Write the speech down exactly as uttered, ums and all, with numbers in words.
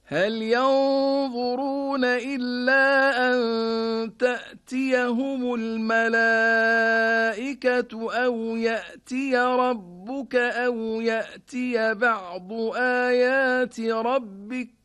هل ينظرون إلا أن تأتيهم الملائكة أو يأتي ربك أو يأتي بعض آيات ربك